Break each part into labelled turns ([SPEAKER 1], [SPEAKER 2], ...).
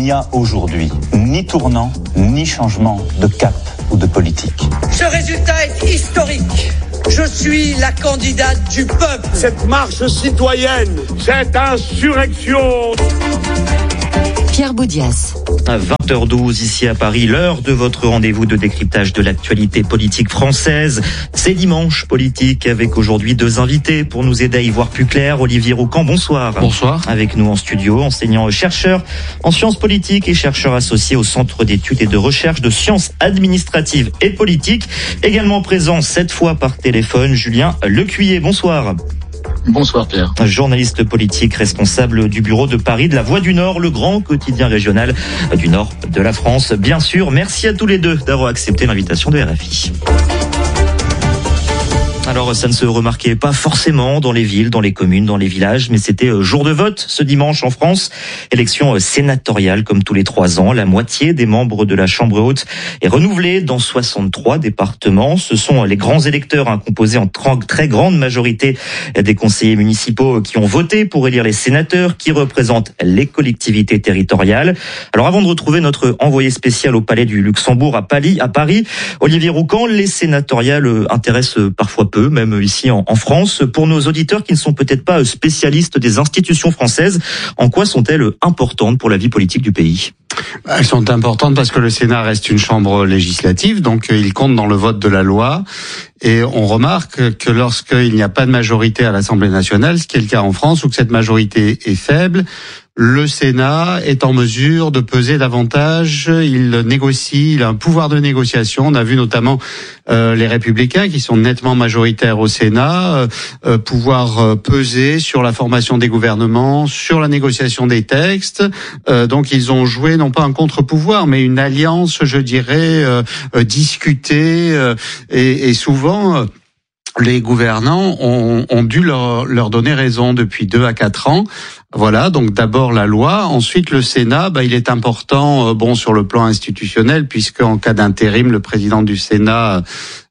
[SPEAKER 1] n'y a aujourd'hui ni tournant, ni changement de cap ou de politique.
[SPEAKER 2] Ce résultat est historique. Je suis la candidate du peuple.
[SPEAKER 3] Cette marche citoyenne, cette insurrection.
[SPEAKER 4] Pierre Boudias.
[SPEAKER 5] À 20h12 ici à Paris, l'heure de votre rendez-vous de décryptage de l'actualité politique française. C'est dimanche politique avec aujourd'hui 2 invités pour nous aider à y voir plus clair. Olivier Roucan, bonsoir.
[SPEAKER 6] Bonsoir.
[SPEAKER 5] Avec nous en studio, enseignant-chercheur en sciences politiques et chercheur associé au Centre d'études et de recherche de sciences administratives et politiques. Également présent cette fois par téléphone, Julien Lecuyer. Bonsoir.
[SPEAKER 6] Bonsoir Pierre.
[SPEAKER 5] Journaliste politique responsable du bureau de Paris de La Voix du Nord, le grand quotidien régional du nord de la France. Bien sûr, merci à tous les deux d'avoir accepté l'invitation de RFI. Alors, ça ne se remarquait pas forcément dans les villes, dans les communes, dans les villages, mais c'était jour de vote ce dimanche en France. Élection sénatoriale comme tous les 3 ans. La moitié des membres de la Chambre haute est renouvelée dans 63 départements. Ce sont les grands électeurs composés en très grande majorité des conseillers municipaux qui ont voté pour élire les sénateurs qui représentent les collectivités territoriales. Alors, avant de retrouver notre envoyé spécial au Palais du Luxembourg à Paris, Olivier Roucan, les sénatoriales intéressent parfois peu, même ici en France. Pour nos auditeurs qui ne sont peut-être pas spécialistes des institutions françaises, en quoi sont-elles importantes pour la vie politique du pays ?
[SPEAKER 6] Elles sont importantes parce que le Sénat reste une chambre législative, donc il compte dans le vote de la loi. Et on remarque que lorsqu'il n'y a pas de majorité à l'Assemblée nationale, ce qui est le cas en France, ou que cette majorité est faible, le Sénat est en mesure de peser davantage, il négocie, il a un pouvoir de négociation. On a vu notamment les Républicains, qui sont nettement majoritaires au Sénat, pouvoir peser sur la formation des gouvernements, sur la négociation des textes. Donc ils ont joué non pas un contre-pouvoir, mais une alliance, je dirais, discutée, et souvent les gouvernants ont dû leur donner raison depuis 2 à 4 ans. Voilà, donc d'abord la loi, ensuite le Sénat, il est important sur le plan institutionnel, puisque en cas d'intérim, le président du Sénat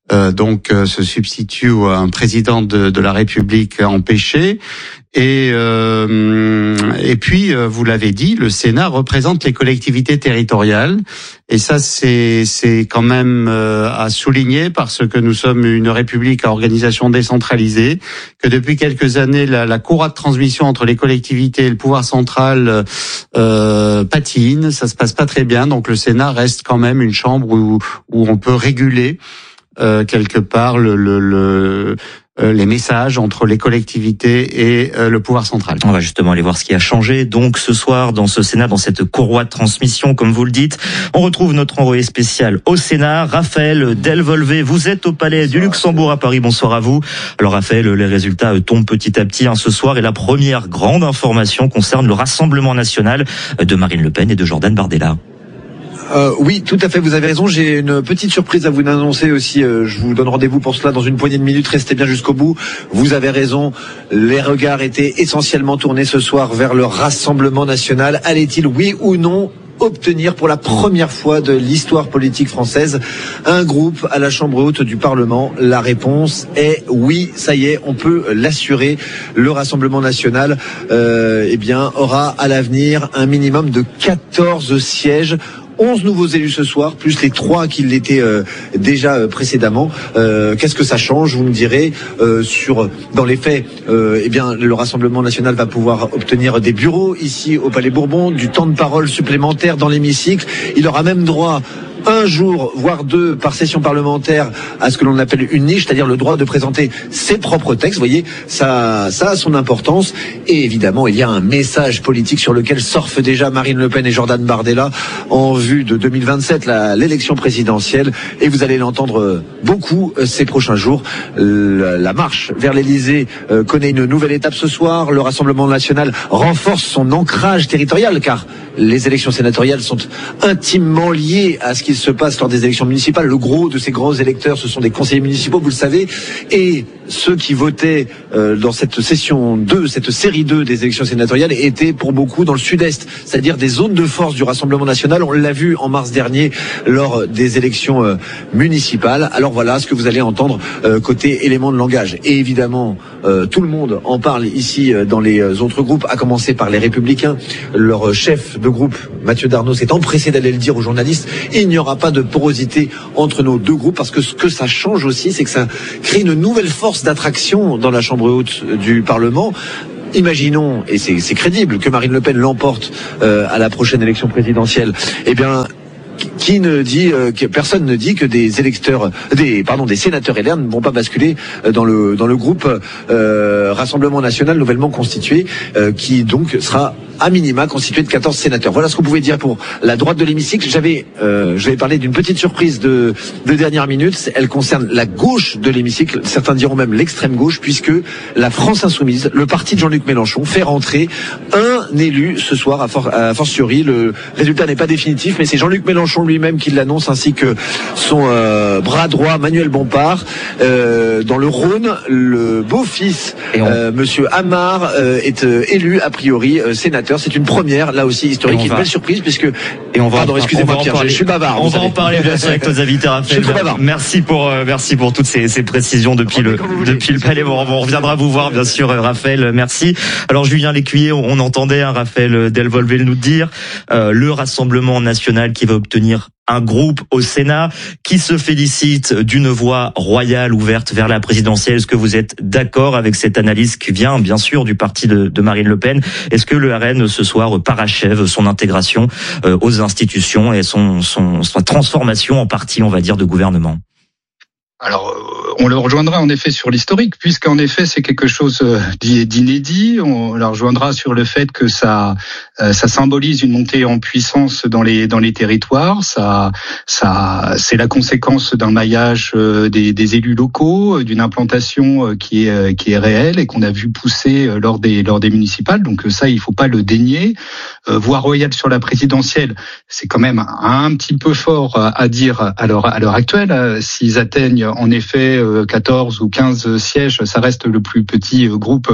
[SPEAKER 6] se substitue à un président de la République empêché. Et puis, vous l'avez dit, le Sénat représente les collectivités territoriales. Et ça, c'est quand même à souligner, parce que nous sommes une république à organisation décentralisée, que depuis quelques années, la courroie de transmission entre les collectivités et le pouvoir central patine, ça se passe pas très bien. Donc le Sénat reste quand même une chambre où on peut réguler quelque part les messages entre les collectivités et le pouvoir central.
[SPEAKER 5] On va justement aller voir ce qui a changé. Donc ce soir dans ce Sénat, dans cette courroie de transmission, comme vous le dites, on retrouve notre envoyé spécial au Sénat, Raphaël Delvolvé. Vous êtes au Palais du Luxembourg à Paris. Bonsoir à vous. Alors Raphaël, les résultats tombent petit à petit ce soir, et la première grande information concerne le Rassemblement national de Marine Le Pen et de Jordan Bardella.
[SPEAKER 7] Oui, tout à fait, vous avez raison. J'ai une petite surprise à vous annoncer aussi. Je vous donne rendez-vous pour cela dans une poignée de minutes. Restez bien jusqu'au bout. Vous avez raison. Les regards étaient essentiellement tournés ce soir vers le Rassemblement national. Allait-il, oui ou non, obtenir pour la première fois de l'histoire politique française un groupe à la Chambre haute du Parlement? La réponse est oui, ça y est, on peut l'assurer. Le Rassemblement national aura à l'avenir un minimum de 14 sièges. 11 nouveaux élus ce soir, plus les 3 qui l'étaient déjà précédemment. Qu'est-ce que ça change, vous me direz, dans les faits, le Rassemblement national va pouvoir obtenir des bureaux ici au Palais Bourbon, du temps de parole supplémentaire dans l'hémicycle. Il aura même droit 1 jour, voire 2 par session parlementaire à ce que l'on appelle une niche, c'est-à-dire le droit de présenter ses propres textes. Vous voyez, ça a son importance. Et évidemment, il y a un message politique sur lequel surfent déjà Marine Le Pen et Jordan Bardella en vue de 2027, l'élection présidentielle. Et vous allez l'entendre beaucoup ces prochains jours. La marche vers l'Elysée connaît une nouvelle étape ce soir. Le Rassemblement national renforce son ancrage territorial, car les élections sénatoriales sont intimement liées à ce qui qu'il se passe lors des élections municipales. Le gros de ces gros électeurs, ce sont des conseillers municipaux, vous le savez, et ceux qui votaient dans cette session 2, cette série 2 des élections sénatoriales étaient pour beaucoup dans le sud-est, c'est-à-dire des zones de force du Rassemblement national. On l'a vu en mars dernier lors des élections municipales. Alors voilà ce que vous allez entendre côté éléments de langage. Et évidemment, tout le monde en parle ici dans les autres groupes, à commencer par les Républicains. Leur chef de groupe, Mathieu Darnaud, s'est empressé d'aller le dire aux journalistes. Il n'y aura pas de porosité entre nos deux groupes, parce que ce que ça change aussi, c'est que ça crée une nouvelle force d'attraction dans la Chambre haute du Parlement. Imaginons, et c'est crédible, que Marine Le Pen l'emporte à la prochaine élection présidentielle. Eh bien, qui ne dit que personne ne dit que des électeurs, des sénateurs LR ne vont pas basculer dans le groupe Rassemblement National nouvellement constitué, qui donc sera à minima constitué de 14 sénateurs. Voilà ce qu'on pouvait dire pour la droite de l'hémicycle. J'avais parlé d'une petite surprise de dernière minute. Elle concerne la gauche de l'hémicycle. Certains diront même l'extrême gauche, puisque la France Insoumise, le parti de Jean-Luc Mélenchon, fait rentrer un élu ce soir à fortiori. Le résultat n'est pas définitif, mais c'est Jean-Luc Mélenchon lui-même qui l'annonce, ainsi que son bras droit Manuel Bompard. Dans le Rhône, le beau-fils, Monsieur Amar, est élu a priori sénateur. C'est une première, là aussi historique, une belle surprise, puisque. Excusez-moi Pierre, je suis bavard.
[SPEAKER 5] On va en parler bien sûr avec nos invités, Raphaël. Merci pour toutes ces précisions depuis le palais. On reviendra vous voir bien sûr, Raphaël. Merci. Alors Julien Lécuyer, on entendait Raphaël Delvolvé nous dire le Rassemblement national qui va obtenir un groupe au Sénat, qui se félicite d'une voie royale ouverte vers la présidentielle. Est-ce que vous êtes d'accord avec cette analyse qui vient bien sûr du parti de Marine Le Pen? Est-ce que le RN ce soir parachève son intégration aux institutions et sa transformation en parti, on va dire, de gouvernement?
[SPEAKER 4] Alors, on le rejoindra en effet sur l'historique, puisqu'en effet c'est quelque chose d'inédit. On le rejoindra sur le fait que ça symbolise une montée en puissance dans les territoires. Ça c'est la conséquence d'un maillage des élus locaux, d'une implantation qui est réelle et qu'on a vu pousser lors des municipales. Donc ça, il faut pas le dénier. Voie royale sur la présidentielle, c'est quand même un petit peu fort à dire à l'heure actuelle. S'ils atteignent en effet 14 ou 15 sièges, ça reste le plus petit groupe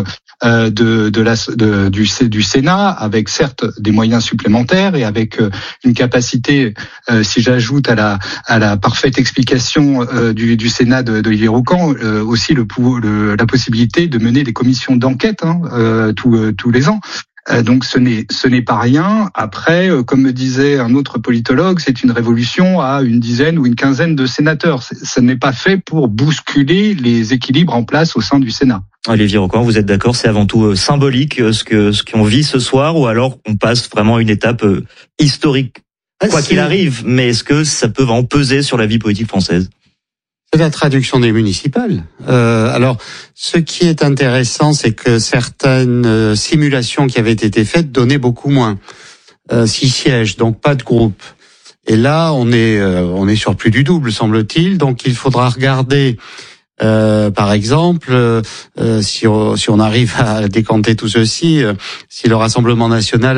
[SPEAKER 4] du Sénat, avec certes des moyens supplémentaires et avec une capacité, si j'ajoute à la parfaite explication du Sénat d'Olivier Roucan, aussi la possibilité de mener des commissions d'enquête tous les ans. Donc ce n'est pas rien. Après, comme me disait un autre politologue, c'est une révolution à une dizaine ou une quinzaine de sénateurs. Ça n'est pas fait pour bousculer les équilibres en place au sein du Sénat.
[SPEAKER 5] Olivier Roucan, vous êtes d'accord, c'est avant tout symbolique ce qu'on vit ce soir, ou alors on passe vraiment à une étape historique, quoi qu'il arrive, mais est-ce que ça peut en peser sur la vie politique française?
[SPEAKER 6] C'est la traduction des municipales. Alors, ce qui est intéressant, c'est que certaines simulations qui avaient été faites donnaient beaucoup moins. 6 sièges, donc pas de groupe. Et là, on est sur plus du double, semble-t-il. Donc, il faudra regarder, par exemple, si on arrive à décanter tout ceci, si le Rassemblement national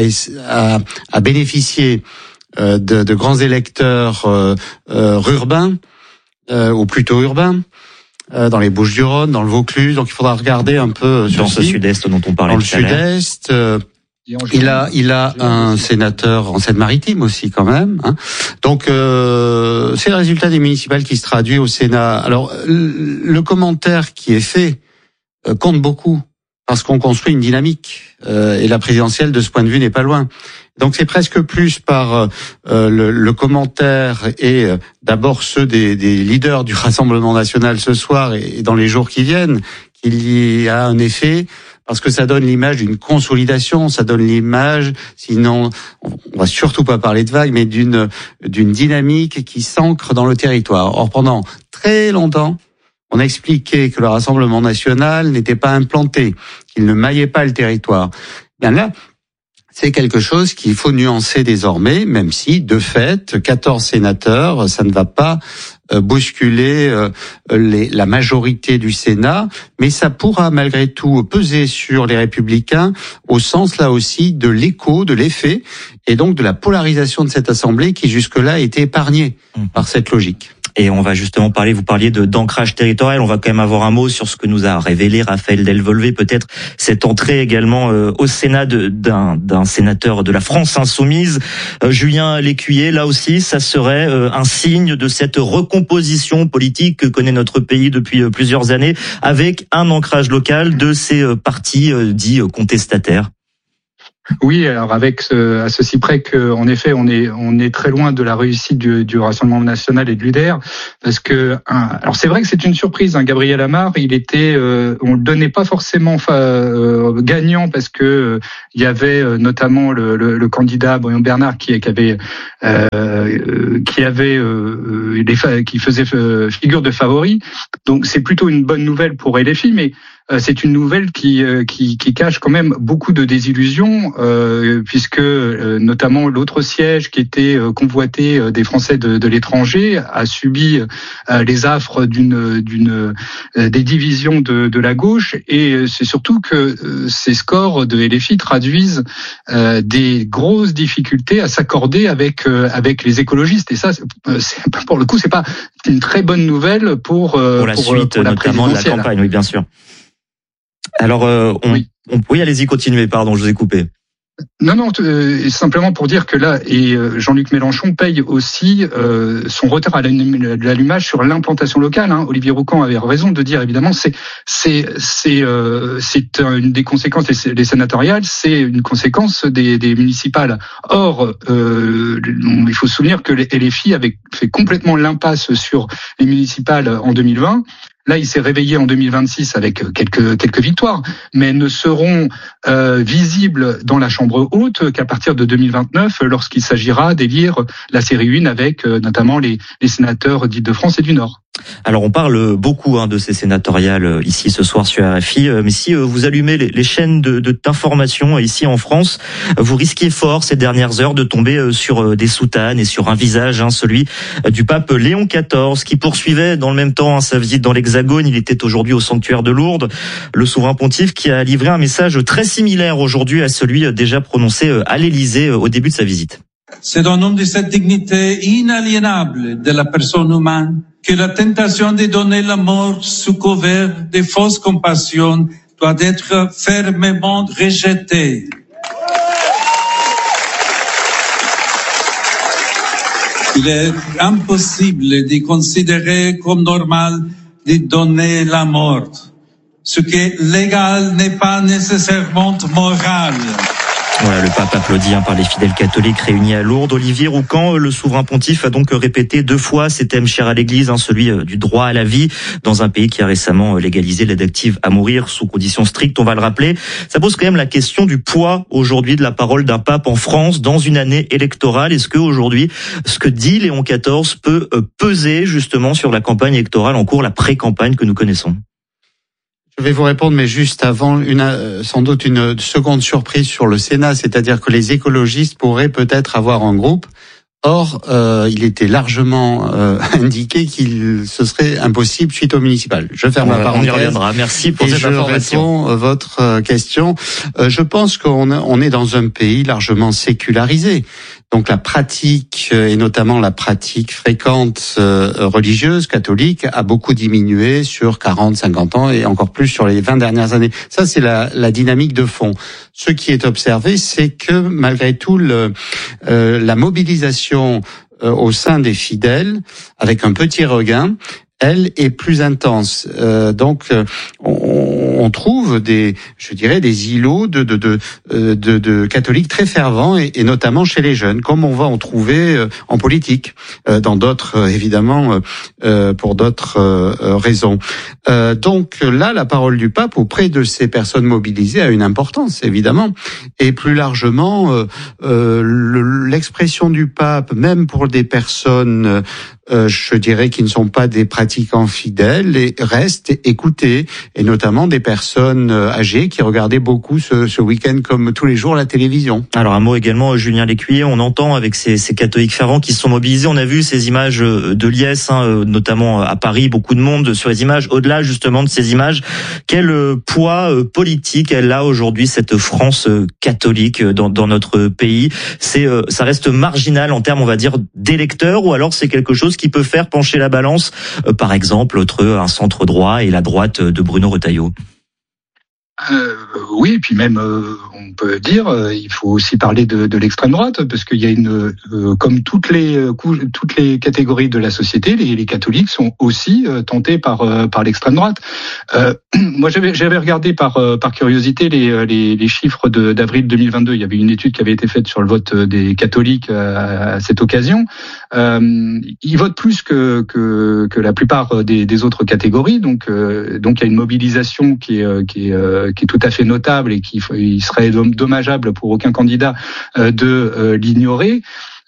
[SPEAKER 6] a bénéficié de grands électeurs urbains, ou plutôt urbain, dans les Bouches-du-Rhône, dans le Vaucluse. Donc il faudra regarder un peu
[SPEAKER 5] dans ce sud-est dont on parlait.
[SPEAKER 6] Dans le sud-est, il a un sénateur en Seine-Maritime aussi quand même. Donc c'est le résultat des municipales qui se traduit au Sénat. Alors le commentaire qui est fait compte beaucoup, parce qu'on construit une dynamique, et la présidentielle de ce point de vue n'est pas loin. Donc c'est presque plus par le commentaire et d'abord ceux des leaders du Rassemblement national ce soir et dans les jours qui viennent qu'il y a un effet, parce que ça donne l'image d'une consolidation, ça donne l'image, sinon on va surtout pas parler de vague, mais d'une dynamique qui s'ancre dans le territoire. Or pendant très longtemps, on a expliqué que le Rassemblement national n'était pas implanté, qu'il ne maillait pas le territoire. Bien là, c'est quelque chose qu'il faut nuancer désormais, même si, de fait, 14 sénateurs, ça ne va pas bousculer la majorité du Sénat, mais ça pourra malgré tout peser sur les Républicains au sens là aussi de l'écho, de l'effet, et donc de la polarisation de cette Assemblée qui jusque-là a été épargnée par cette logique.
[SPEAKER 5] Et on va justement vous parliez d'ancrage territorial. On va quand même avoir un mot sur ce que nous a révélé Raphaël Delvolvé, peut-être cette entrée également au Sénat d'un sénateur de la France insoumise, Julien Lécuyer. Là aussi, ça serait un signe de cette recomposition politique que connaît notre pays depuis plusieurs années, avec un ancrage local de ces partis dits contestataires.
[SPEAKER 4] Oui, alors à ceci près que, en effet, on est très loin de la réussite du Rassemblement national et de l'UDR, parce que, alors c'est vrai que c'est une surprise, Gabriel Amar, on le donnait pas forcément gagnant, parce que il y avait notamment le candidat Bruno Bernard qui faisait figure de favori. Donc c'est plutôt une bonne nouvelle pour LFI, mais c'est une nouvelle qui cache quand même beaucoup de désillusions, puisque notamment l'autre siège qui était convoité des Français de l'étranger a subi les affres des divisions de la gauche, et c'est surtout que ces scores de LFI traduisent des grosses difficultés à s'accorder avec les écologistes, et ça pour le coup c'est pas une très bonne nouvelle pour la suite, pour notamment de la campagne.
[SPEAKER 5] Oui, bien sûr. Alors, oui, allez-y, continuez, pardon, je vous ai coupé.
[SPEAKER 4] Non, simplement pour dire que là, Jean-Luc Mélenchon paye aussi son retard à l'allumage sur l'implantation locale. Olivier Roucan avait raison de dire, évidemment, c'est une des conséquences des sénatoriales, c'est une conséquence des municipales. Or, il faut se souvenir que les LFI avaient fait complètement l'impasse sur les municipales en 2020. Là, il s'est réveillé en 2026 avec quelques victoires, mais elles ne seront visibles dans la Chambre haute qu'à partir de 2029, lorsqu'il s'agira d'élire la série 1 avec notamment les sénateurs d'Île-de-France et du Nord.
[SPEAKER 5] Alors on parle beaucoup de ces sénatoriales ici ce soir sur RFI, mais si vous allumez les chaînes d'information ici en France, vous risquez fort ces dernières heures de tomber sur des soutanes et sur un visage, celui du pape Léon XIV, qui poursuivait dans le même temps sa visite dans l'Hexagone. Il était aujourd'hui au sanctuaire de Lourdes, le souverain pontife qui a livré un message très similaire aujourd'hui à celui déjà prononcé à l'Élysée au début de sa visite.
[SPEAKER 8] C'est au nom de cette dignité inaliénable de la personne humaine que la tentation de donner la mort sous couvert de fausses compassions doit être fermement rejetée. Il est impossible de considérer comme normal de donner la mort. Ce qui est légal n'est pas nécessairement moral.
[SPEAKER 5] Voilà, le pape applaudi par les fidèles catholiques réunis à Lourdes. Olivier Roucan, le souverain pontife, a donc répété 2 fois ces thèmes chers à l'Église, celui du droit à la vie, dans un pays qui a récemment légalisé l'aide active à mourir sous conditions strictes, on va le rappeler. Ça pose quand même la question du poids aujourd'hui de la parole d'un pape en France dans une année électorale. Est-ce que aujourd'hui, ce que dit Léon XIV peut peser justement sur la campagne électorale en cours, la pré-campagne que nous connaissons ?
[SPEAKER 6] Je vais vous répondre, mais juste avant, sans doute une seconde surprise sur le Sénat, c'est-à-dire que les écologistes pourraient peut-être avoir un groupe. Or, il était largement indiqué qu'il ce serait impossible suite au municipal. Je ferme la parenthèse.
[SPEAKER 5] On y reviendra. Merci pour cette information.
[SPEAKER 6] Je réponds à votre question. Je pense qu'on est dans un pays largement sécularisé. Donc la pratique, et notamment la pratique fréquente religieuse, catholique, a beaucoup diminué sur 40, 50 ans et encore plus sur les 20 dernières années. Ça, c'est la dynamique de fond. Ce qui est observé, c'est que malgré tout, la mobilisation au sein des fidèles, avec un petit regain, elle est plus intense. Donc, on trouve des îlots de catholiques très fervents et notamment chez les jeunes, comme on va en trouver en politique, dans d'autres évidemment pour d'autres raisons. Donc là, la parole du pape auprès de ces personnes mobilisées a une importance évidemment, et plus largement l'expression du pape, même pour des personnes je dirais qui ne sont pas des pratiquants fidèles, et restent écoutés, et notamment des personnes personnes âgées qui regardaient beaucoup ce week-end comme tous les jours la télévision.
[SPEAKER 5] Alors un mot également, Julien Lécuyer, on entend avec ces catholiques fervents qui se sont mobilisés, on a vu ces images de liesse, notamment à Paris, beaucoup de monde sur les images. Au-delà justement de ces images, quel poids politique elle a aujourd'hui, cette France catholique dans notre pays? Ça reste marginal en termes, on va dire, d'électeurs, ou alors c'est quelque chose qui peut faire pencher la balance, par exemple, entre un centre droit et la droite de Bruno Retailleau?
[SPEAKER 4] Oui, et puis même on peut dire il faut aussi parler de l'extrême droite, parce qu'il y a comme toutes les catégories de la société, les catholiques sont aussi tentés par l'extrême droite. Moi j'avais regardé par curiosité les chiffres d'avril 2022. Il y avait une étude qui avait été faite sur le vote des catholiques à cette occasion. Ils votent plus que la plupart des autres catégories, donc il y a une mobilisation qui est tout à fait notable et il serait dommageable pour aucun candidat de l'ignorer.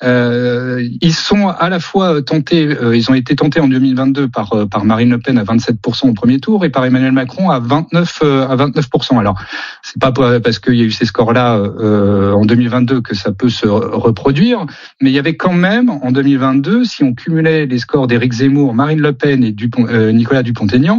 [SPEAKER 4] Ils sont à la fois tentés, ils ont été tentés en 2022 par Marine Le Pen à 27% au premier tour et par Emmanuel Macron à 29%. Alors, c'est pas parce qu'il y a eu ces scores-là en 2022 que ça peut se reproduire, mais il y avait quand même en 2022, si on cumulait les scores d'Éric Zemmour, Marine Le Pen et Nicolas Dupont-Aignan,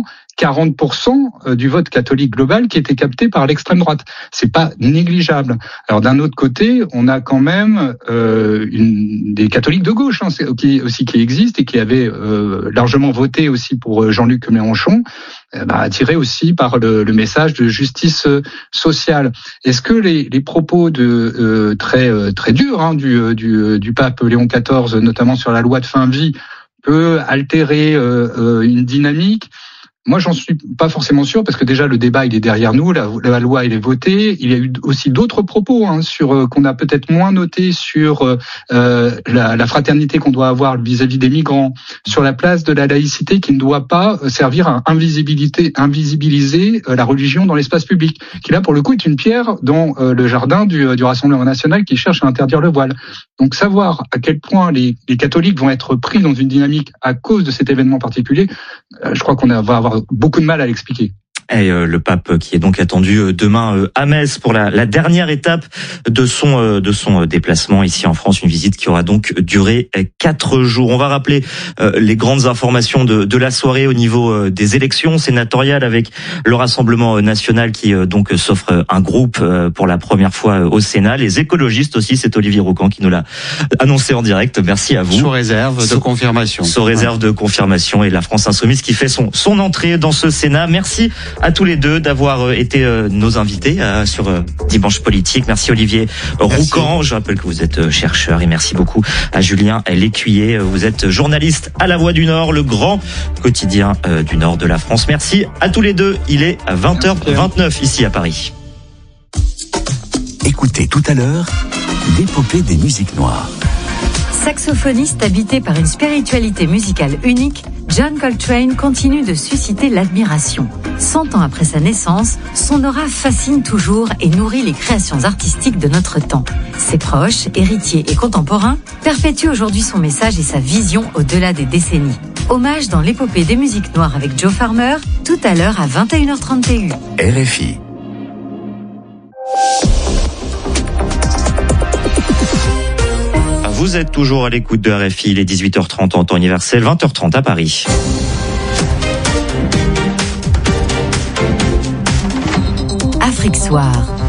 [SPEAKER 4] 40% du vote catholique global qui était capté par l'extrême droite. C'est pas négligeable. Alors d'un autre côté, on a quand même des catholiques de gauche qui existent et qui avaient largement voté aussi pour Jean-Luc Mélenchon, attirés aussi par le message de justice sociale. Est-ce que les propos très durs du pape Léon XIV, notamment sur la loi de fin de vie, peut altérer une dynamique? Moi, j'en suis pas forcément sûr, parce que déjà le débat il est derrière nous, la loi elle est votée. Il y a eu aussi d'autres propos sur qu'on a peut-être moins noté sur la fraternité qu'on doit avoir vis-à-vis des migrants, sur la place de la laïcité qui ne doit pas servir à invisibiliser la religion dans l'espace public, qui là pour le coup est une pierre dans le jardin du Rassemblement national qui cherche à interdire le voile. Donc savoir à quel point les catholiques vont être pris dans une dynamique à cause de cet événement particulier, je crois qu'on va avoir beaucoup de mal à l'expliquer.
[SPEAKER 5] Et le pape qui est donc attendu demain à Metz pour la dernière étape de son déplacement ici en France, une visite qui aura donc duré 4 jours. On va rappeler les grandes informations de la soirée au niveau des élections sénatoriales, avec le Rassemblement national qui donc s'offre un groupe pour la première fois au Sénat. Les écologistes aussi, c'est Olivier Roucan qui nous l'a annoncé en direct. Merci à vous.
[SPEAKER 6] Sous réserve de confirmation.
[SPEAKER 5] Sous réserve de confirmation, et la France Insoumise qui fait son entrée dans ce Sénat. Merci à tous les deux d'avoir été nos invités sur Dimanche Politique. Merci Olivier Roucan. Je rappelle que vous êtes chercheur, et merci beaucoup à Julien Lécuyer. Vous êtes journaliste à La Voix du Nord, le grand quotidien du nord de la France. Merci à tous les deux. Il est à 20h29 ici à Paris.
[SPEAKER 9] Écoutez tout à l'heure l'épopée des musiques noires.
[SPEAKER 10] Saxophoniste habité par une spiritualité musicale unique, John Coltrane continue de susciter l'admiration. 100 ans après sa naissance, son aura fascine toujours et nourrit les créations artistiques de notre temps. Ses proches, héritiers et contemporains perpétuent aujourd'hui son message et sa vision au-delà des décennies. Hommage dans l'épopée des musiques noires avec Joe Farmer, tout à l'heure à 21h30 TU.
[SPEAKER 9] RFI.
[SPEAKER 5] Vous êtes toujours à l'écoute de RFI, il est 18h30 en temps universel, 20h30 à Paris.
[SPEAKER 10] Afrique Soir.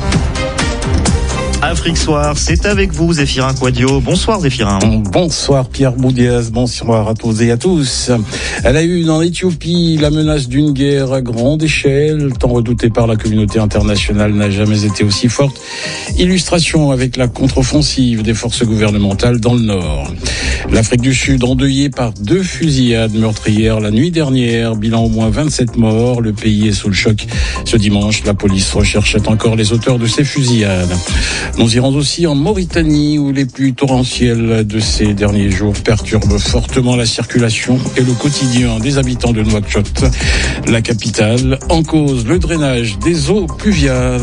[SPEAKER 5] Afrique Soir, c'est avec vous Zéphirin Quadio. Bonsoir Zéphirin.
[SPEAKER 11] Bonsoir Pierre Boudiaz, bonsoir à tous et à tous. Elle a eu en Éthiopie la menace d'une guerre à grande échelle, tant redoutée par la communauté internationale, n'a jamais été aussi forte. Illustration avec la contre-offensive des forces gouvernementales dans le nord. L'Afrique du Sud endeuillée par 2 fusillades meurtrières la nuit dernière, bilan au moins 27 morts. Le pays est sous le choc. Ce dimanche, la police recherchait encore les auteurs de ces fusillades. Nous irons aussi en Mauritanie, où les pluies torrentielles de ces derniers jours perturbent fortement la circulation et le quotidien des habitants de Nouakchott, la capitale. En cause, le drainage des eaux pluviales.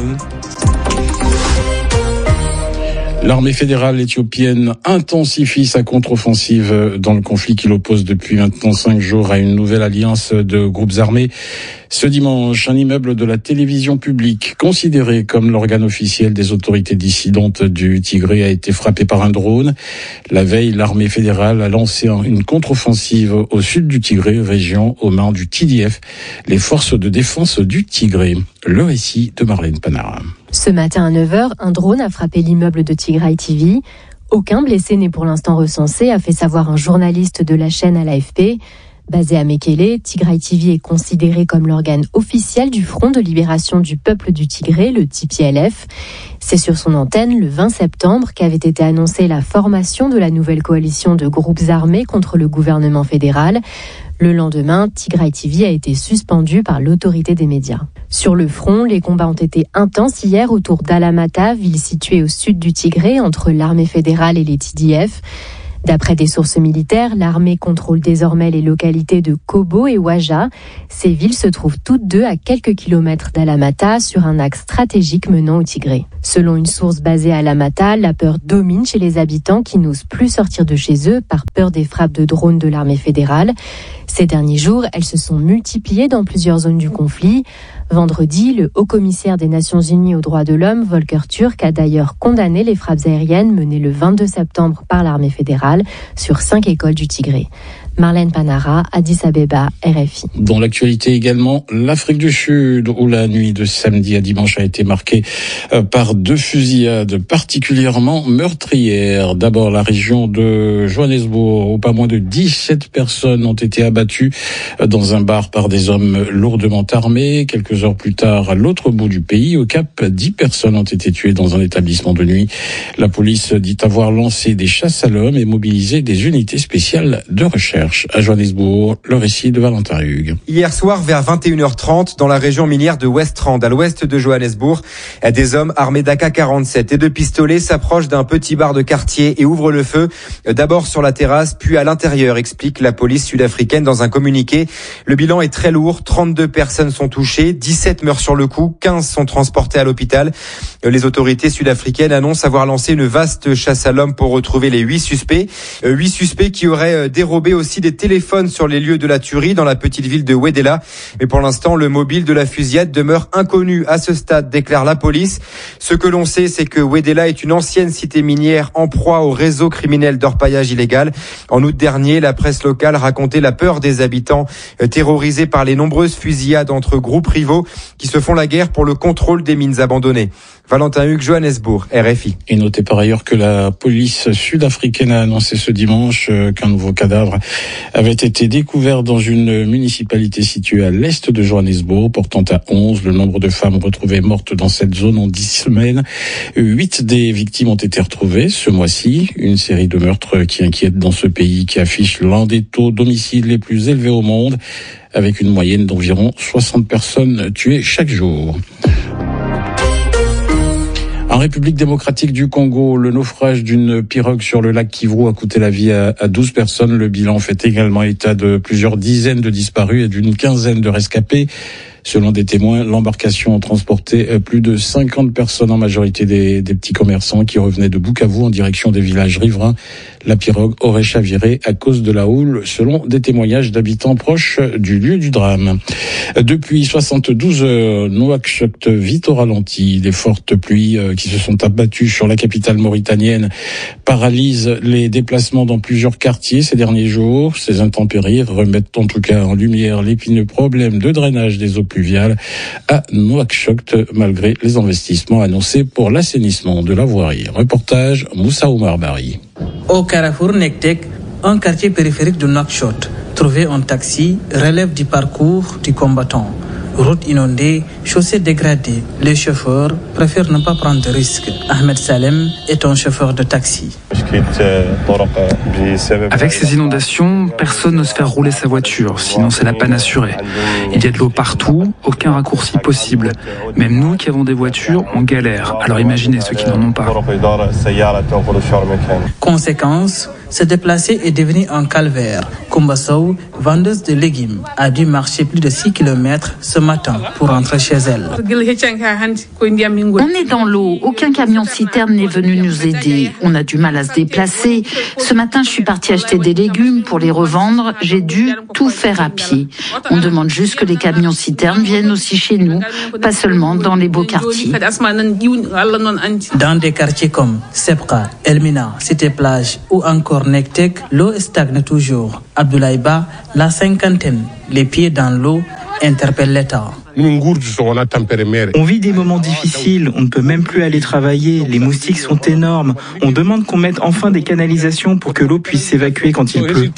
[SPEAKER 11] L'armée fédérale éthiopienne intensifie sa contre-offensive dans le conflit qui l'oppose depuis maintenant 5 jours à une nouvelle alliance de groupes armés. Ce dimanche, un immeuble de la télévision publique, considéré comme l'organe officiel des autorités dissidentes du Tigré, a été frappé par un drone. La veille, l'armée fédérale a lancé une contre-offensive au sud du Tigré, région aux mains du TDF, les forces de défense du Tigré. Le récit de Marlène Panara.
[SPEAKER 12] Ce matin à 9h, un drone a frappé l'immeuble de Tigray TV. Aucun blessé n'est pour l'instant recensé, a fait savoir un journaliste de la chaîne à l'AFP. Basé à Mekele, Tigray TV est considéré comme l'organe officiel du Front de libération du peuple du Tigré, le TPLF. C'est sur son antenne, le 20 septembre, qu'avait été annoncée la formation de la nouvelle coalition de groupes armés contre le gouvernement fédéral. Le lendemain, Tigray TV a été suspendu par l'autorité des médias. Sur le front, les combats ont été intenses hier autour d'Alamata, ville située au sud du Tigré, entre l'armée fédérale et les TDF. D'après des sources militaires, l'armée contrôle désormais les localités de Kobo et Waja. Ces villes se trouvent toutes deux à quelques kilomètres d'Alamata, sur un axe stratégique menant au Tigré. Selon une source basée à Alamata, la peur domine chez les habitants qui n'osent plus sortir de chez eux par peur des frappes de drones de l'armée fédérale. Ces derniers jours, elles se sont multipliées dans plusieurs zones du conflit. Vendredi, le haut-commissaire des Nations Unies aux droits de l'homme, Volker Turk, a d'ailleurs condamné les frappes aériennes menées le 22 septembre par l'armée fédérale sur 5 écoles du Tigré. Marlène Panara, Addis Abeba, RFI.
[SPEAKER 11] Dans l'actualité également, l'Afrique du Sud, où la nuit de samedi à dimanche a été marquée par 2 fusillades particulièrement meurtrières. D'abord, la région de Johannesburg, où pas moins de 17 personnes ont été abattues dans un bar par des hommes lourdement armés. Quelques heures plus tard, à l'autre bout du pays, au Cap, 10 personnes ont été tuées dans un établissement de nuit. La police dit avoir lancé des chasses à l'homme et mobilisé des unités spéciales de recherche. À Johannesburg, le récit de Valentin Hugues.
[SPEAKER 13] Hier soir, vers 21h30, dans la région minière de Westrand, à l'ouest de Johannesburg, des hommes armés d'AK-47 et de pistolets s'approchent d'un petit bar de quartier et ouvrent le feu, d'abord sur la terrasse, puis à l'intérieur, explique la police sud-africaine dans un communiqué. Le bilan est très lourd, 32 personnes sont touchées, 17 meurent sur le coup, 15 sont transportés à l'hôpital. Les autorités sud-africaines annoncent avoir lancé une vaste chasse à l'homme pour retrouver les 8 suspects. 8 suspects qui auraient dérobé aussi des téléphones sur les lieux de la tuerie dans la petite ville de Wedela. Mais pour l'instant, le mobile de la fusillade demeure inconnu à ce stade, déclare la police. Ce que l'on sait, c'est que Wedela est une ancienne cité minière en proie au réseau criminel d'orpaillage illégal. En août dernier, la presse locale racontait la peur des habitants terrorisés par les nombreuses fusillades entre groupes rivaux qui se font la guerre pour le contrôle des mines abandonnées. Valentin Hugues, Johannesburg, RFI.
[SPEAKER 11] Et notez par ailleurs que la police sud-africaine a annoncé ce dimanche qu'un nouveau cadavre avait été découvert dans une municipalité située à l'est de Johannesburg, portant à 11 le nombre de femmes retrouvées mortes dans cette zone en 10 semaines. 8 des victimes ont été retrouvées ce mois-ci. Une série de meurtres qui inquiète dans ce pays qui affiche l'un des taux d'homicide les plus élevés au monde, avec une moyenne d'environ 60 personnes tuées chaque jour. En République démocratique du Congo, le naufrage d'une pirogue sur le lac Kivu a coûté la vie à 12 personnes. Le bilan fait également état de plusieurs dizaines de disparus et d'une quinzaine de rescapés. Selon des témoins, l'embarcation transportait plus de 50 personnes, en majorité des petits commerçants qui revenaient de Bukavu en direction des villages riverains. La pirogue aurait chaviré à cause de la houle, selon des témoignages d'habitants proches du lieu du drame. Depuis 72 heures, Nouakchott vit au ralenti. Les fortes pluies qui se sont abattues sur la capitale mauritanienne paralysent les déplacements dans plusieurs quartiers ces derniers jours. Ces intempéries remettent en tout cas en lumière l'épineux problème de drainage des eaux pluviales à Nouakchott, malgré les investissements annoncés pour l'assainissement de la voirie. Reportage Moussa Oumar Bari.
[SPEAKER 14] Au carrefour Nektek, un quartier périphérique de Nouakchott, trouver un taxi relève du parcours du combattant. Route inondée, chaussée dégradée, les chauffeurs préfèrent ne pas prendre de risques. Ahmed Salem est un chauffeur de taxi.
[SPEAKER 15] Avec ces inondations, personne n'ose faire rouler sa voiture, sinon c'est la panne assurée. Il y a de l'eau partout, aucun raccourci possible. Même nous qui avons des voitures, on galère, alors imaginez ceux qui n'en ont pas.
[SPEAKER 14] Conséquence, se déplacer est devenu un calvaire. Kumbasow, vendeuse de légumes, a dû marcher plus de 6 km ce matin pour rentrer chez elle.
[SPEAKER 16] On est dans l'eau, aucun camion-citerne n'est venu nous aider. On a du mal à se déplacer. Ce matin, je suis partie acheter des légumes pour les revendre. J'ai dû tout faire à pied. On demande juste que les camions-citernes viennent aussi chez nous, pas seulement dans les beaux quartiers.
[SPEAKER 14] Dans des quartiers comme Sepka, Elmina, Cité-Plage ou encore Nektek, l'eau stagne toujours. Abdoulaye Ba, la cinquantaine, les pieds dans l'eau, interpelle l'État.
[SPEAKER 17] On vit des moments difficiles, on ne peut même plus aller travailler, les moustiques sont énormes. On demande qu'on mette enfin des canalisations pour que l'eau puisse s'évacuer quand il pleut.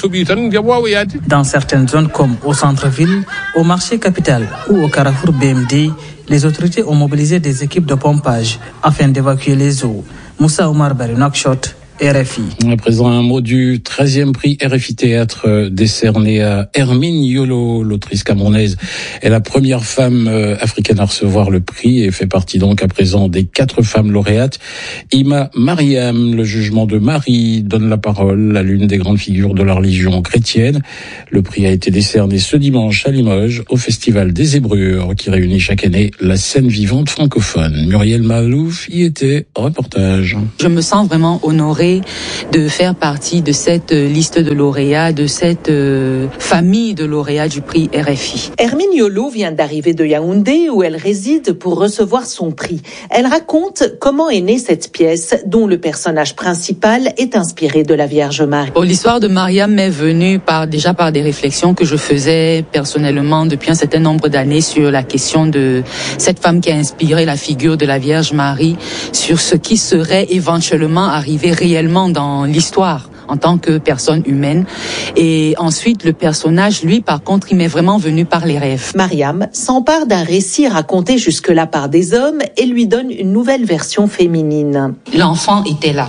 [SPEAKER 14] Dans certaines zones comme au centre-ville, au marché capital ou au carrefour BMD, les autorités ont mobilisé des équipes de pompage afin d'évacuer les eaux. Moussa Omar Bari, Nouakchott, RFI.
[SPEAKER 11] À présent, un mot du 13e prix RFI Théâtre décerné à Hermine Yolo, l'autrice camerounaise, est la première femme africaine à recevoir le prix et fait partie donc à présent des 4 femmes lauréates. Ima Mariam, le jugement de Marie, donne la parole à l'une des grandes figures de la religion chrétienne. Le prix a été décerné ce dimanche à Limoges au Festival des Hébrures qui réunit chaque année la scène vivante francophone. Muriel Malouf y était, reportage.
[SPEAKER 18] Je me sens vraiment honorée de faire partie de cette liste de lauréats, de cette famille de lauréats du prix RFI.
[SPEAKER 19] Hermine Yolo vient d'arriver de Yaoundé où elle réside pour recevoir son prix. Elle raconte comment est née cette pièce dont le personnage principal est inspiré de la Vierge Marie.
[SPEAKER 18] L'histoire de Mariam m'est venue par des réflexions que je faisais personnellement depuis un certain nombre d'années sur la question de cette femme qui a inspiré la figure de la Vierge Marie, sur ce qui serait éventuellement arrivé réellement dans l'histoire en tant que personne humaine. Et ensuite, le personnage, lui, par contre, il m'est vraiment venu par les rêves.
[SPEAKER 19] Mariam s'empare d'un récit raconté jusque-là par des hommes et lui donne une nouvelle version féminine.
[SPEAKER 18] L'enfant était là.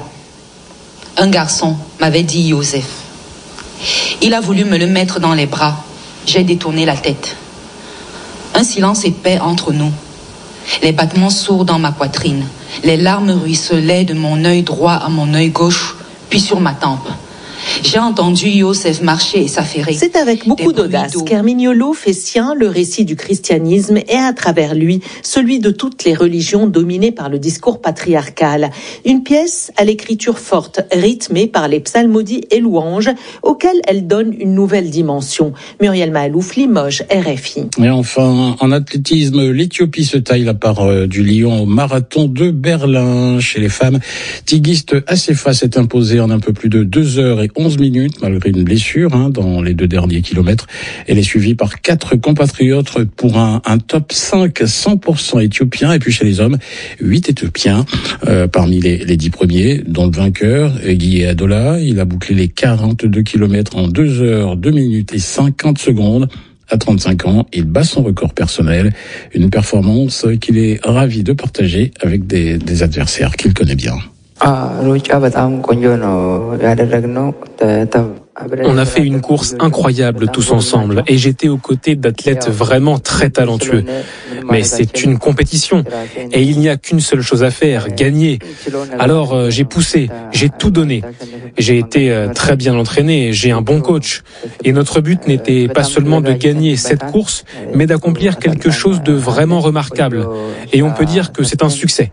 [SPEAKER 18] Un garçon m'avait dit Yosef. Il a voulu me le mettre dans les bras. J'ai détourné la tête. Un silence épais entre nous. Les battements sourds dans ma poitrine. Les larmes ruisselaient de mon œil droit à mon œil gauche, puis sur ma tempe. J'ai entendu Yosef marcher et s'affairer.
[SPEAKER 19] C'est avec beaucoup d'audace qu'Hermine Yolo fait sien le récit du christianisme et à travers lui, celui de toutes les religions dominées par le discours patriarcal. Une pièce à l'écriture forte, rythmée par les psalmodies et louanges, auxquelles elle donne une nouvelle dimension. Muriel Malouf, Limoges, RFI.
[SPEAKER 11] Et enfin, en athlétisme, l'Éthiopie se taille la part du lion au marathon de Berlin. Chez les femmes, Tigist Assefa s'est imposée en un peu plus de 2h11 malgré une blessure dans les 2 derniers kilomètres. Elle est suivie par 4 compatriotes pour un top 5 100% éthiopien. Et puis chez les hommes, 8 Éthiopiens parmi les 10 premiers, dont le vainqueur, Guy Adola. Il a bouclé les 42 kilomètres en 2h, 2 minutes et 50 secondes. À 35 ans, il bat son record personnel, une performance qu'il est ravi de partager avec des adversaires qu'il connaît bien.
[SPEAKER 20] On a fait une course incroyable tous ensemble et j'étais aux côtés d'athlètes vraiment très talentueux. Mais c'est une compétition et il n'y a qu'une seule chose à faire, gagner. Alors j'ai poussé, j'ai tout donné. J'ai été très bien entraîné, j'ai un bon coach. Et notre but n'était pas seulement de gagner cette course, mais d'accomplir quelque chose de vraiment remarquable. Et on peut dire que c'est un succès.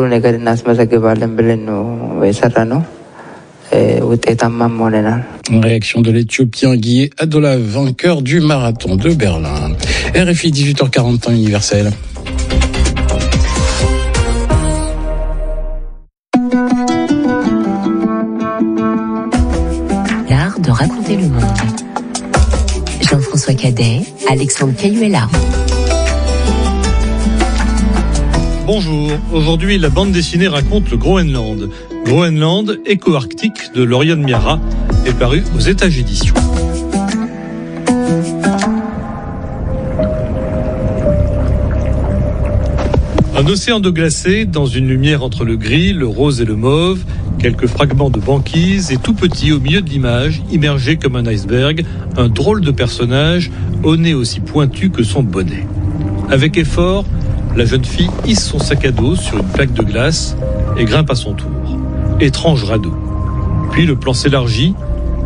[SPEAKER 11] Réaction de l'Éthiopien Guy Adola, vainqueur du marathon de Berlin. RFI 18h40 temps universel.
[SPEAKER 21] L'art de raconter le monde. Jean-François Cadet, Alexandre Cayuela.
[SPEAKER 22] Bonjour, aujourd'hui la bande dessinée raconte le Groenland. Groenland, éco-arctique de Lauriane Miara, est paru aux Étages Éditions. Un océan de glacé, dans une lumière entre le gris, le rose et le mauve, quelques fragments de banquise et tout petit au milieu de l'image, immergé comme un iceberg, un drôle de personnage, au nez aussi pointu que son bonnet. Avec effort, la jeune fille hisse son sac à dos sur une plaque de glace et grimpe à son tour. Étrange radeau. Puis le plan s'élargit,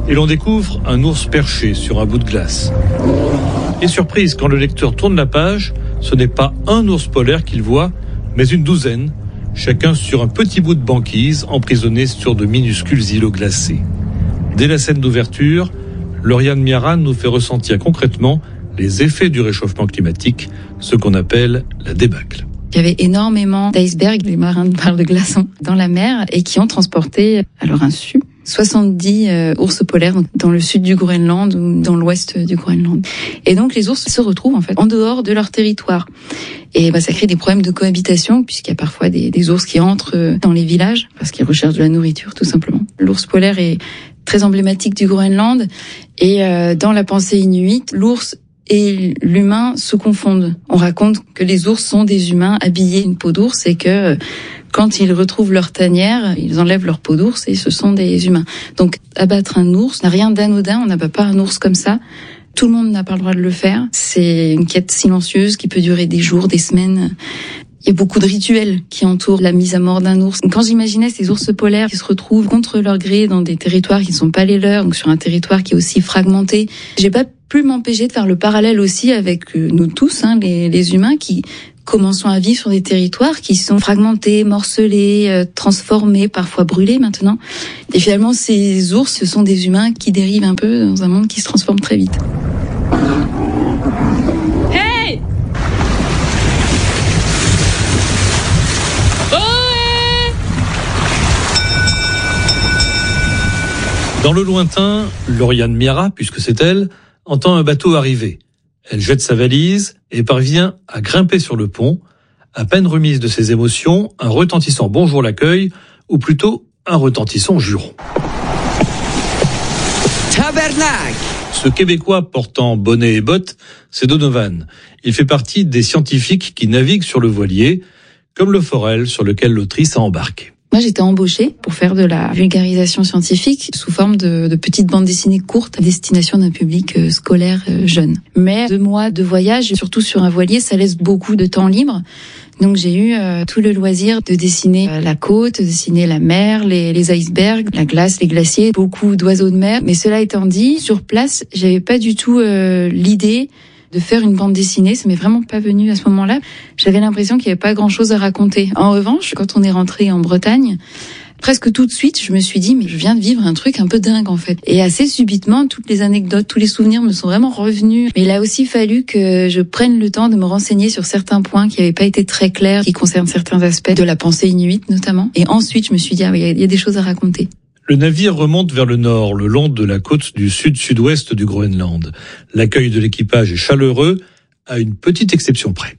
[SPEAKER 22] et l'on découvre un ours perché sur un bout de glace. Et surprise, quand le lecteur tourne la page, ce n'est pas un ours polaire qu'il voit, mais une douzaine, chacun sur un petit bout de banquise, emprisonné sur de minuscules îlots glacés. Dès la scène d'ouverture, Lauriane Miara nous fait ressentir concrètement les effets du réchauffement climatique, ce qu'on appelle la débâcle.
[SPEAKER 1] Il y avait énormément d'icebergs, des marins de barres de glaçons dans la mer et qui ont transporté, à leur insu, 70 ours polaires dans le sud du Groenland ou dans l'ouest du Groenland. Et donc les ours se retrouvent en fait en dehors de leur territoire. Et ça crée des problèmes de cohabitation puisqu'il y a parfois des ours qui entrent dans les villages parce qu'ils recherchent de la nourriture tout simplement. L'ours polaire est très emblématique du Groenland et dans la pensée inuite, l'ours et l'humain se confondent. On raconte que les ours sont des humains habillés d'une peau d'ours et que quand ils retrouvent leur tanière, ils enlèvent leur peau d'ours et ce sont des humains. Donc abattre un ours n'a rien d'anodin, on n'abat pas un ours comme ça. Tout le monde n'a pas le droit de le faire. C'est une quête silencieuse qui peut durer des jours, des semaines. Il y a beaucoup de rituels qui entourent la mise à mort d'un ours. Quand j'imaginais ces ours polaires qui se retrouvent contre leur gré dans des territoires qui ne sont pas les leurs, donc sur un territoire qui est aussi fragmenté, j'ai pas pu m'empêcher de faire le parallèle aussi avec nous tous, les humains qui commençons à vivre sur des territoires qui sont fragmentés, morcelés, transformés, parfois brûlés maintenant. Et finalement, ces ours, ce sont des humains qui dérivent un peu dans un monde qui se transforme très vite.
[SPEAKER 2] Hey!
[SPEAKER 22] Dans le lointain, Lauriane Miara, puisque c'est elle, entend un bateau arriver. Elle jette sa valise et parvient à grimper sur le pont. À peine remise de ses émotions, un retentissant bonjour l'accueille, ou plutôt un retentissant juron.
[SPEAKER 2] Tabernacle!
[SPEAKER 22] Ce Québécois portant bonnet et bottes, c'est Donovan. Il fait partie des scientifiques qui naviguent sur le voilier, comme le Forel sur lequel l'autrice a embarqué.
[SPEAKER 1] Moi, j'étais embauchée pour faire de la vulgarisation scientifique sous forme de petites bandes dessinées courtes à destination d'un public scolaire jeune. Mais 2 mois de voyage, surtout sur un voilier, ça laisse beaucoup de temps libre. Donc j'ai eu tout le loisir de dessiner la côte, de dessiner la mer, les icebergs, la glace, les glaciers, beaucoup d'oiseaux de mer. Mais cela étant dit, sur place, j'avais pas du tout l'idée de faire une bande dessinée, ça m'est vraiment pas venu à ce moment-là. J'avais l'impression qu'il n'y avait pas grand-chose à raconter. En revanche, quand on est rentré en Bretagne, presque tout de suite, je me suis dit, mais je viens de vivre un truc un peu dingue en fait. Et assez subitement, toutes les anecdotes, tous les souvenirs me sont vraiment revenus. Mais il a aussi fallu que je prenne le temps de me renseigner sur certains points qui n'avaient pas été très clairs, qui concernent certains aspects de la pensée inuite notamment. Et ensuite, je me suis dit, ah oui, il y a des choses à raconter.
[SPEAKER 22] Le navire remonte vers le nord, le long de la côte du sud-sud-ouest du Groenland. L'accueil de l'équipage est chaleureux, à une petite exception près.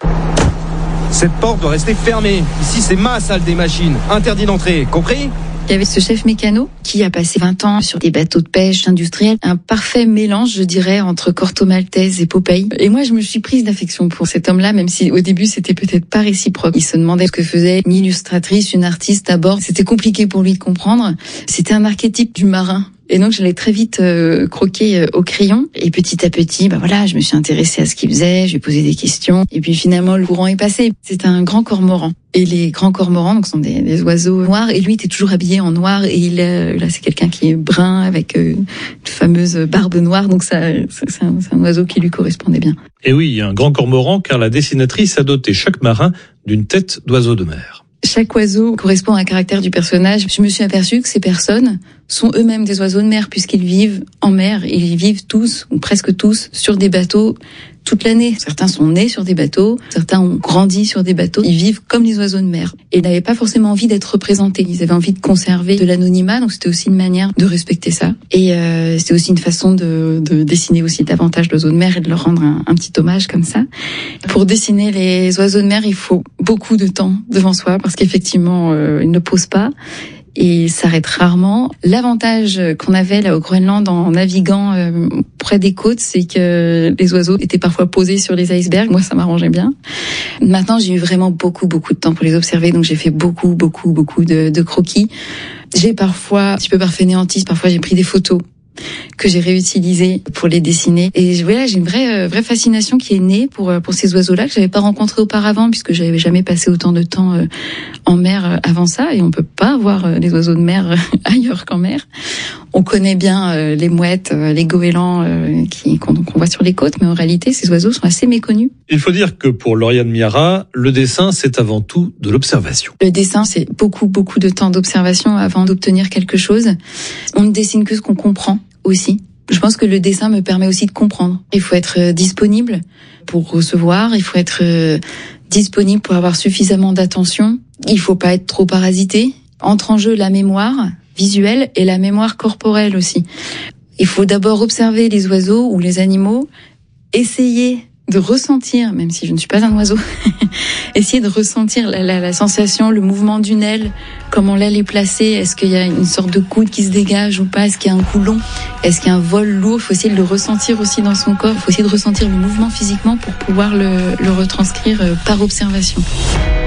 [SPEAKER 23] Cette porte doit rester fermée. Ici, c'est ma salle des machines. Interdit d'entrer, compris ?
[SPEAKER 1] Il y avait ce chef mécano qui a passé 20 ans sur des bateaux de pêche industriels. Un parfait mélange, je dirais, entre Corto Maltese et Popeye. Et moi, je me suis prise d'affection pour cet homme-là, même si au début, c'était peut-être pas réciproque. Il se demandait ce que faisait une illustratrice, une artiste à bord. C'était compliqué pour lui de comprendre. C'était un archétype du marin. Et donc, je l'ai très vite croqué au crayon. Et petit à petit, je me suis intéressée à ce qu'il faisait. Je lui ai posé des questions. Et puis finalement, le courant est passé. C'est un grand cormoran. Et les grands cormorans, donc, sont des oiseaux noirs. Et lui, il était toujours habillé en noir. Et là, c'est quelqu'un qui est brun avec une fameuse barbe noire. Donc, c'est un oiseau qui lui correspondait bien.
[SPEAKER 22] Et oui, un grand cormoran, car la dessinatrice a doté chaque marin d'une tête d'oiseau de mer.
[SPEAKER 1] Chaque oiseau correspond à un caractère du personnage. Je me suis aperçue que ces personnes sont eux-mêmes des oiseaux de mer puisqu'ils vivent en mer. Ils vivent tous, ou presque tous, sur des bateaux toute l'année. Certains sont nés sur des bateaux, certains ont grandi sur des bateaux. Ils vivent comme les oiseaux de mer. Et ils n'avaient pas forcément envie d'être représentés. Ils avaient envie de conserver de l'anonymat, donc c'était aussi une manière de respecter ça. Et c'était aussi une façon de dessiner aussi davantage d'oiseaux de mer et de leur rendre un petit hommage comme ça. Pour dessiner les oiseaux de mer, il faut beaucoup de temps devant soi parce qu'effectivement, ils ne posent pas. Et s'arrête rarement. L'avantage qu'on avait là au Groenland en naviguant près des côtes, c'est que les oiseaux étaient parfois posés sur les icebergs. Moi, ça m'arrangeait bien. Maintenant, j'ai eu vraiment beaucoup de temps pour les observer, donc j'ai fait beaucoup de croquis. J'ai parfois, un petit peu par fainéantise, parfois j'ai pris des photos que j'ai réutilisé pour les dessiner. Et voilà, j'ai une vraie fascination qui est née pour ces oiseaux-là que j'avais pas rencontrés auparavant puisque j'avais jamais passé autant de temps en mer avant ça et on peut pas voir les oiseaux de mer ailleurs qu'en mer. On connaît bien les mouettes, les goélands qu'on voit sur les côtes, mais en réalité, ces oiseaux sont assez méconnus.
[SPEAKER 22] Il faut dire que pour Lauriane Miara, le dessin, c'est avant tout de l'observation.
[SPEAKER 1] Le dessin, c'est beaucoup de temps d'observation avant d'obtenir quelque chose. On ne dessine que ce qu'on comprend aussi. Je pense que le dessin me permet aussi de comprendre. Il faut être disponible pour recevoir, il faut être disponible pour avoir suffisamment d'attention. Il faut pas être trop parasité. Entre en jeu la mémoire visuelle et la mémoire corporelle aussi. Il faut d'abord observer les oiseaux ou les animaux, essayer de ressentir, même si je ne suis pas un oiseau, essayer de ressentir la sensation, le mouvement d'une aile, comment l'aile est placée, est-ce qu'il y a une sorte de coude qui se dégage ou pas, est-ce qu'il y a un coup long, est-ce qu'il y a un vol lourd, il faut essayer de le ressentir aussi dans son corps, il faut essayer de ressentir le mouvement physiquement pour pouvoir le retranscrire par observation.